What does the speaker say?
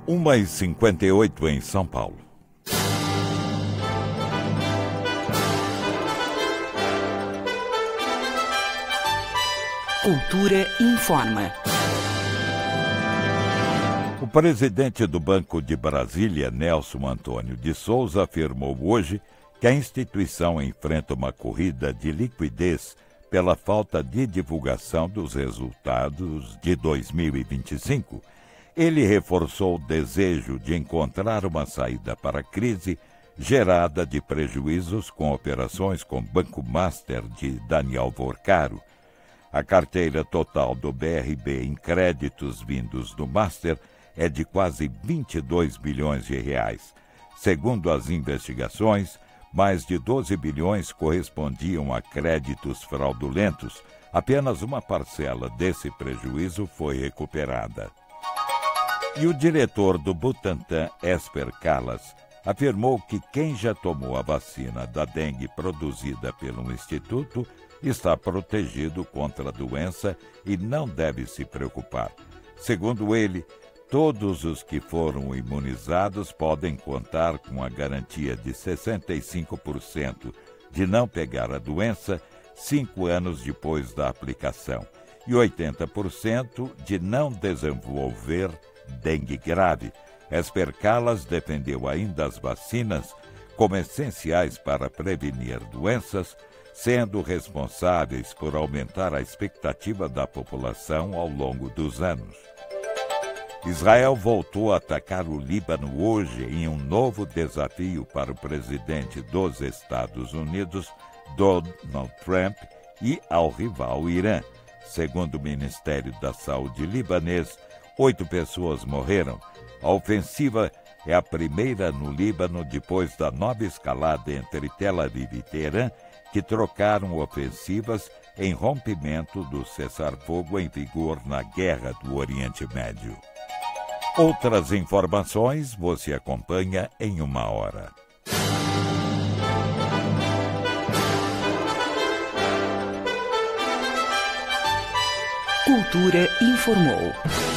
1h58 em São Paulo. Cultura informa. O presidente do Banco de Brasília, Nelson Antônio de Souza, afirmou hoje que a instituição enfrenta uma corrida de liquidez pela falta de divulgação dos resultados de 2025. Ele reforçou o desejo de encontrar uma saída para a crise gerada de prejuízos com operações com Banco Master de Daniel Vorcaro. A carteira total do BRB em créditos vindos do Master é de quase 22 bilhões de reais. Segundo as investigações, mais de 12 bilhões correspondiam a créditos fraudulentos. Apenas uma parcela desse prejuízo foi recuperada. E o diretor do Butantan, Esper Calas, afirmou que quem já tomou a vacina da dengue produzida pelo Instituto está protegido contra a doença e não deve se preocupar. Segundo ele, todos os que foram imunizados podem contar com a garantia de 65% de não pegar a doença 5 anos depois da aplicação e 80% de não desenvolver dengue grave. Esper Calas defendeu ainda as vacinas como essenciais para prevenir doenças, sendo responsáveis por aumentar a expectativa da população ao longo dos anos. Israel voltou a atacar o Líbano hoje em um novo desafio para o presidente dos Estados Unidos, Donald Trump, e ao rival Irã. Segundo o Ministério da Saúde libanês, 8 pessoas morreram. A ofensiva é a primeira no Líbano depois da nova escalada entre Tel Aviv e Teherã, que trocaram ofensivas em rompimento do cessar-fogo em vigor na Guerra do Oriente Médio. Outras informações você acompanha em 1 hora. Cultura informou.